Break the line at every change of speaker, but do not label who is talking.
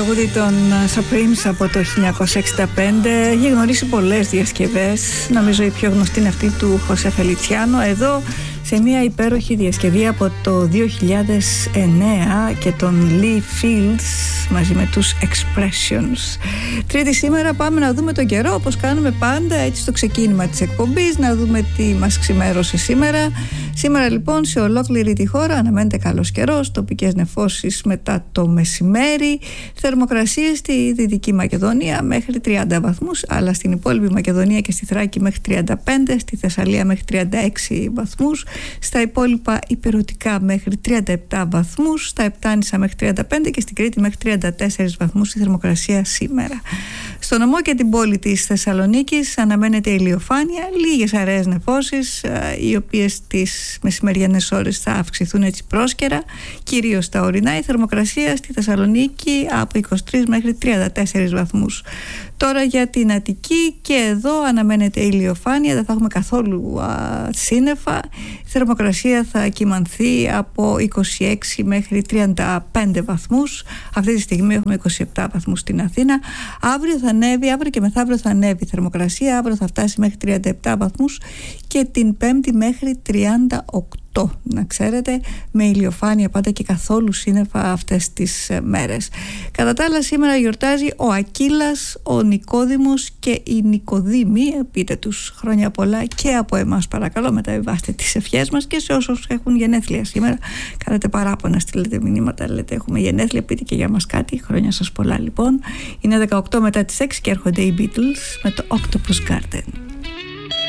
τραγούδι των Supremes από το 1965. Έχει γνωρίσει πολλές διασκευές. Νομίζω η πιο γνωστή είναι αυτή του Χωσέ Φελιτσιάνο. Εδώ σε μια υπέροχη διασκευή από το 2009 και τον Lee Fields μαζί με τους Expressions. Τρίτη σήμερα, πάμε να δούμε τον καιρό όπως κάνουμε πάντα, έτσι στο ξεκίνημα της εκπομπής, να δούμε τι μας ξημέρωσε σήμερα. Σήμερα λοιπόν σε ολόκληρη τη χώρα αναμένεται καλός καιρός, τοπικές νεφώσεις μετά το μεσημέρι, θερμοκρασίες στη Δυτική Μακεδονία μέχρι 30 βαθμούς, αλλά στην υπόλοιπη Μακεδονία και στη Θράκη μέχρι 35, στη Θεσσαλία μέχρι 36 βαθμούς, στα υπόλοιπα ηπειρωτικά μέχρι 37 βαθμούς, στα Επτάνησα μέχρι 35 και στην Κρήτη μέχρι 34 βαθμούς η θερμοκρασία σήμερα. Στο νομό και την πόλη της Θεσσαλονίκης αναμένεται ηλιοφάνεια, λίγες αραιές νεφώσεις, οι οποίες τις μεσημεριανές ώρες θα αυξηθούν έτσι πρόσκαιρα, κυρίως στα ορεινά. Η θερμοκρασία στη Θεσσαλονίκη από 23 μέχρι 34 βαθμούς. Τώρα για την Αττική, και εδώ αναμένεται ηλιοφάνεια, δεν θα έχουμε καθόλου σύννεφα. Η θερμοκρασία θα κυμανθεί από 26 μέχρι 35 βαθμούς. Αυτή τη στιγμή έχουμε 27 βαθμούς στην Αθήνα. Αύριο και μεθαύριο θα ανέβει η θερμοκρασία. Αύριο θα φτάσει μέχρι 37 βαθμούς και την Πέμπτη μέχρι 38. Να ξέρετε, με ηλιοφάνεια πάντα και καθόλου σύννεφα αυτές τις μέρες. Κατά τα άλλα, σήμερα γιορτάζει ο Ακύλας, ο Νικόδημος και η Νικοδήμη. Πείτε τους χρόνια πολλά και από εμάς, παρακαλώ, μεταβιβάστε τις ευχές μας και σε όσους έχουν γενέθλια σήμερα. Κάνετε παράπονα, στείλετε μηνύματα, λέτε έχουμε γενέθλια, πείτε και για μας κάτι. Χρόνια σας πολλά λοιπόν. Είναι 18 μετά τις 6 και έρχονται οι Beatles με το Octopus Garden.